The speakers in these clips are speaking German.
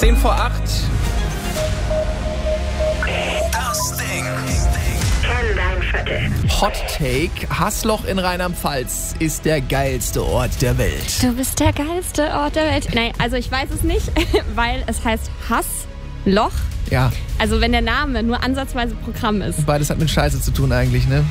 10 vor 8. Das Ding. Kenn dein Viertel. Hot Take. Hassloch in Rheinland-Pfalz ist der geilste Ort der Welt. Du bist der geilste Ort der Welt. Nein, also ich weiß es nicht, weil es heißt Hassloch. Ja, Also wenn der Name nur ansatzweise Programm ist. beides hat mit Scheiße zu tun eigentlich, ne?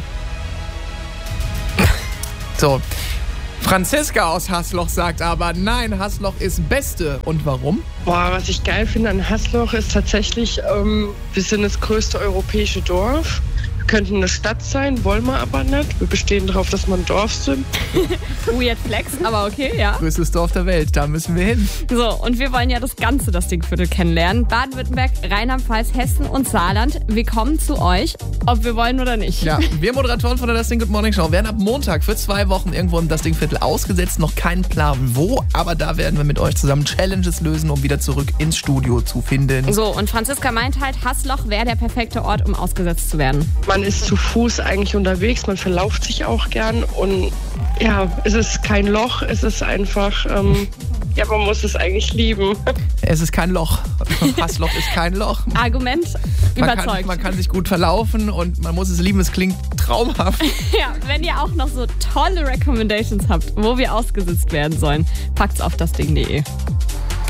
So. Franziska aus Hassloch sagt aber, nein, Hassloch ist Beste. Und warum? Boah, was ich geil finde an Hassloch ist tatsächlich, wir sind das größte europäische Dorf. Wir könnten eine Stadt sein, wollen wir aber nicht. Wir bestehen darauf, dass wir ein Dorf sind. Weird Flex, aber okay, ja. Größtes Dorf der Welt, da müssen wir hin. So, und wir wollen ja das Dingviertel kennenlernen. Baden-Württemberg, Rheinland-Pfalz, Hessen und Saarland. Wir kommen zu euch, ob wir wollen oder nicht. Ja, wir Moderatoren von der Das Ding Good Morning Show werden ab Montag für 2 Wochen irgendwo im Das Ding-Viertel ausgesetzt. Noch keinen Plan wo, aber da werden wir mit euch zusammen Challenges lösen, um wieder zurück ins Studio zu finden. So, und Franziska meint halt, Hassloch wäre der perfekte Ort, um ausgesetzt zu werden. Man ist zu Fuß eigentlich unterwegs, man verlauft sich auch gern. Und ja, es ist kein Loch, es ist einfach, ja, man muss es eigentlich lieben. Es ist kein Loch. Hassloch ist kein Loch. Argument überzeugt. Man kann sich gut verlaufen und man muss es lieben. Es klingt traumhaft. Ja, wenn ihr auch noch so tolle Recommendations habt, wo wir ausgesetzt werden sollen, packt's auf dasding.de.